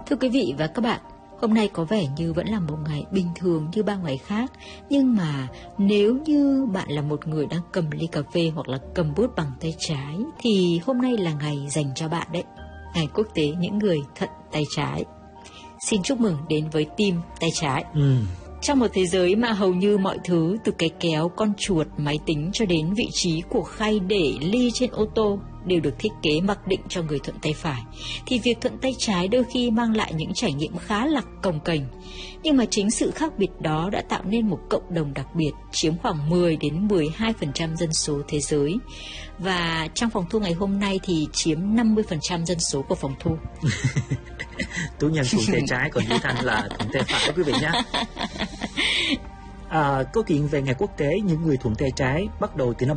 Thưa quý vị và các bạn, hôm nay có vẻ như vẫn là một ngày bình thường như ba ngày khác, nhưng mà nếu như bạn là một người đang cầm ly cà phê hoặc là cầm bút bằng tay trái thì hôm nay là ngày dành cho bạn đấy, ngày quốc tế những người thận tay trái. Xin chúc mừng đến với team tay trái. Trong một thế giới mà hầu như mọi thứ từ cái kéo, con chuột, máy tính cho đến vị trí của khay để ly trên ô tô đều được thiết kế mặc định cho người thuận tay phải, thì việc thuận tay trái đôi khi mang lại những trải nghiệm khá là cồng kềnh. Nhưng mà chính sự khác biệt đó đã tạo nên một cộng đồng đặc biệt chiếm khoảng 10 đến 12% dân số thế giới. Và trong phòng thu ngày hôm nay thì chiếm 50% dân số của phòng thu. Tú Nhân thuận tay trái, còn Vũ Thanh là thuận tay phải, quý vị nhé. Câu chuyện về ngày quốc tế những người thuận tay trái bắt đầu từ năm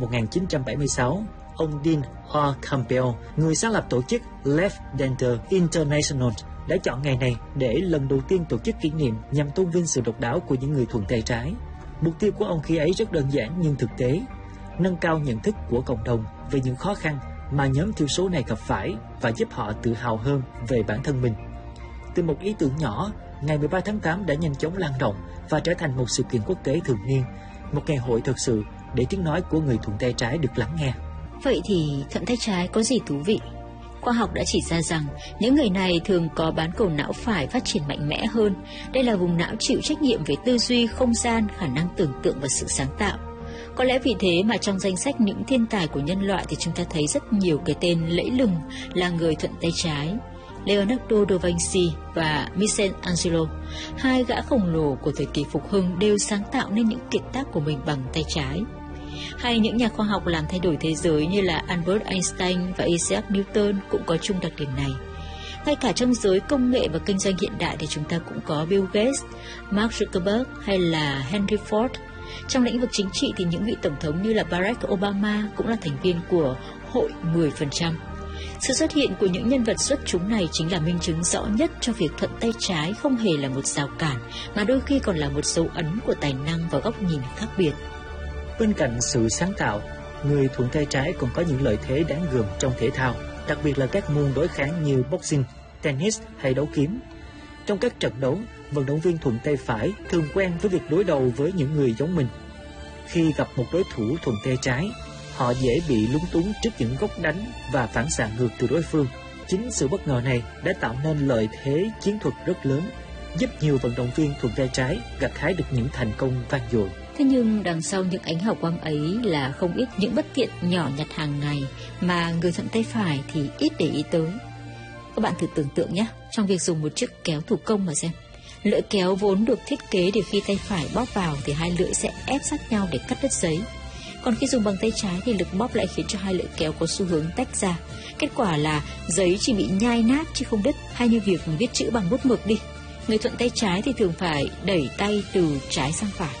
1976. Ông Dean R. Campbell, người sáng lập tổ chức Left-Hander International, đã chọn ngày này để lần đầu tiên tổ chức kỷ niệm nhằm tôn vinh sự độc đáo của những người thuận tay trái. Mục tiêu của ông khi ấy rất đơn giản nhưng thực tế: nâng cao nhận thức của cộng đồng về những khó khăn mà nhóm thiểu số này gặp phải và giúp họ tự hào hơn về bản thân mình. Từ một ý tưởng nhỏ, ngày 13 tháng 8 đã nhanh chóng lan rộng và trở thành một sự kiện quốc tế thường niên, một ngày hội thực sự để tiếng nói của người thuận tay trái được lắng nghe. Vậy thì thuận tay trái có gì thú vị? Khoa học đã chỉ ra rằng những người này thường có bán cầu não phải phát triển mạnh mẽ hơn. Đây là vùng não chịu trách nhiệm về tư duy, không gian, khả năng tưởng tượng và sự sáng tạo. Có lẽ vì thế mà trong danh sách những thiên tài của nhân loại thì chúng ta thấy rất nhiều cái tên lẫy lừng là người thuận tay trái. Leonardo da Vinci và Michelangelo, hai gã khổng lồ của thời kỳ phục hưng, đều sáng tạo nên những kiệt tác của mình bằng tay trái. Hay những nhà khoa học làm thay đổi thế giới như là Albert Einstein và Isaac Newton cũng có chung đặc điểm này. Ngay cả trong giới công nghệ và kinh doanh hiện đại thì chúng ta cũng có Bill Gates, Mark Zuckerberg hay là Henry Ford. Trong lĩnh vực chính trị thì những vị tổng thống như là Barack Obama cũng là thành viên của hội 10%. Sự xuất hiện của những nhân vật xuất chúng này chính là minh chứng rõ nhất cho việc thuận tay trái không hề là một rào cản, mà đôi khi còn là một dấu ấn của tài năng và góc nhìn khác biệt. Bên cạnh sự sáng tạo, người thuận tay trái còn có những lợi thế đáng gờm trong thể thao, đặc biệt là các môn đối kháng như boxing, tennis hay đấu kiếm. Trong các trận đấu, vận động viên thuận tay phải thường quen với việc đối đầu với những người giống mình. Khi gặp một đối thủ thuận tay trái, họ dễ bị lúng túng trước những góc đánh và phản xạ ngược từ đối phương. Chính sự bất ngờ này đã tạo nên lợi thế chiến thuật rất lớn, giúp nhiều vận động viên thuận tay trái gặt hái được những thành công vang dội. Thế nhưng đằng sau những ánh hào quang ấy là không ít những bất tiện nhỏ nhặt hàng ngày mà người thuận tay phải thì ít để ý tới. Các bạn thử tưởng tượng nhé, trong việc dùng một chiếc kéo thủ công mà xem. Lưỡi kéo vốn được thiết kế để khi tay phải bóp vào thì hai lưỡi sẽ ép sát nhau để cắt đứt giấy. Còn khi dùng bằng tay trái thì lực bóp lại khiến cho hai lưỡi kéo có xu hướng tách ra. Kết quả là giấy chỉ bị nhai nát chứ không đứt. Hay như việc viết chữ bằng bút mực đi, người thuận tay trái thì thường phải đẩy tay từ trái sang phải,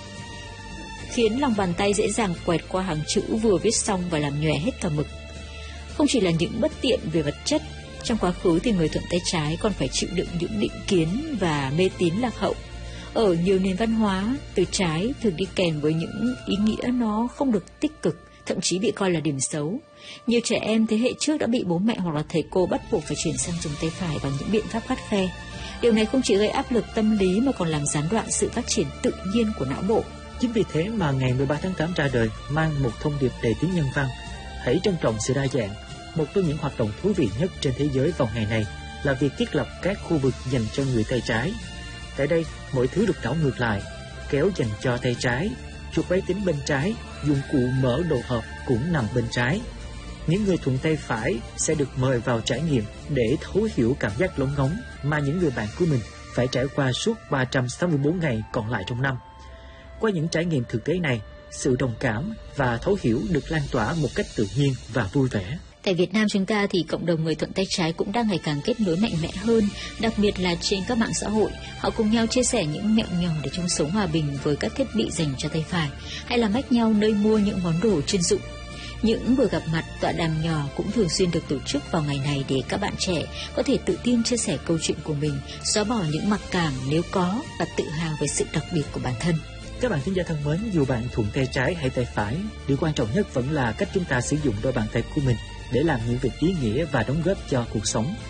khiến lòng bàn tay dễ dàng quẹt qua hàng chữ vừa viết xong và làm nhòe hết cả mực. Không chỉ là những bất tiện về vật chất, trong quá khứ thì người thuận tay trái còn phải chịu đựng những định kiến và mê tín lạc hậu. Ở nhiều nền văn hóa, từ trái thường đi kèm với những ý nghĩa nó không được tích cực, thậm chí bị coi là điểm xấu. Nhiều trẻ em thế hệ trước đã bị bố mẹ hoặc là thầy cô bắt buộc phải chuyển sang dùng tay phải bằng những biện pháp khắt khe. Điều này không chỉ gây áp lực tâm lý mà còn làm gián đoạn sự phát triển tự nhiên của não bộ. Chính vì thế mà ngày 13 tháng 8 ra đời mang một thông điệp đầy tính nhân văn. Hãy trân trọng sự đa dạng. Một trong những hoạt động thú vị nhất trên thế giới vào ngày này là việc thiết lập các khu vực dành cho người tay trái. Tại đây, mọi thứ được đảo ngược lại. Kéo dành cho tay trái, chuột máy tính bên trái, dụng cụ mở đồ hộp cũng nằm bên trái. Những người thuận tay phải sẽ được mời vào trải nghiệm để thấu hiểu cảm giác lóng ngóng mà những người bạn của mình phải trải qua suốt 364 ngày còn lại trong năm. Qua những trải nghiệm thực tế này, sự đồng cảm và thấu hiểu được lan tỏa một cách tự nhiên và vui vẻ. Tại Việt Nam chúng ta thì cộng đồng người thuận tay trái cũng đang ngày càng kết nối mạnh mẽ hơn, đặc biệt là trên các mạng xã hội. Họ cùng nhau chia sẻ những mẹo nhỏ để chung sống hòa bình với các thiết bị dành cho tay phải, hay là mách nhau nơi mua những món đồ chuyên dụng. Những buổi gặp mặt, tọa đàm nhỏ cũng thường xuyên được tổ chức vào ngày này để các bạn trẻ có thể tự tin chia sẻ câu chuyện của mình, xóa bỏ những mặc cảm nếu có và tự hào về sự đặc biệt của bản thân. Các bạn thính giả thân mến, dù bạn thuận tay trái hay tay phải, điều quan trọng nhất vẫn là cách chúng ta sử dụng đôi bàn tay của mình để làm những việc ý nghĩa và đóng góp cho cuộc sống.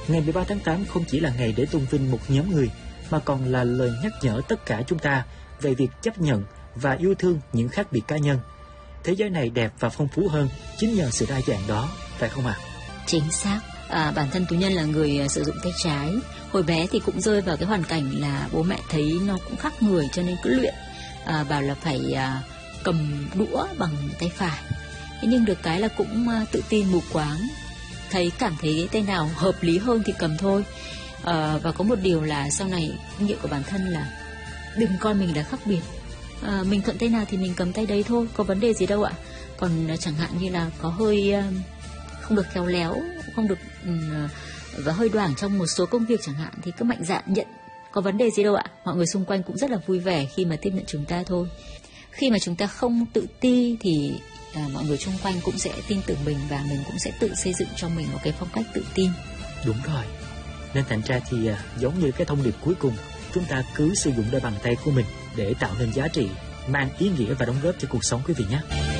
Ngày 13 tháng 8 không chỉ là ngày để tôn vinh một nhóm người, mà còn là lời nhắc nhở tất cả chúng ta về việc chấp nhận và yêu thương những khác biệt cá nhân. Thế giới này đẹp và phong phú hơn chính nhờ sự đa dạng đó, phải không ạ? Chính xác. Bản thân Tú Nhân là người sử dụng tay trái. Hồi bé thì cũng rơi vào cái hoàn cảnh là bố mẹ thấy nó cũng khác người cho nên cứ luyện, bảo là phải cầm đũa bằng tay phải. Thế nhưng được cái là cũng tự tin mù quáng, cảm thấy tay nào hợp lý hơn thì cầm thôi. Và có một điều là sau này kinh nghiệm của bản thân là đừng coi mình là khác biệt. Mình thuận tay nào thì mình cầm tay đấy thôi, có vấn đề gì đâu ạ. Còn chẳng hạn như là có hơi không được khéo léo, không được và hơi đoảng trong một số công việc chẳng hạn, thì cứ mạnh dạn nhận, có vấn đề gì đâu ạ. Mọi người xung quanh cũng rất là vui vẻ khi mà tiếp nhận chúng ta thôi. Khi mà chúng ta không tự ti thì mọi người xung quanh cũng sẽ tin tưởng mình, và mình cũng sẽ tự xây dựng cho mình một cái phong cách tự tin. Đúng rồi. Nên thành ra thì giống như cái thông điệp cuối cùng, chúng ta cứ sử dụng đôi bàn tay của mình để tạo nên giá trị, mang ý nghĩa và đóng góp cho cuộc sống quý vị nhé.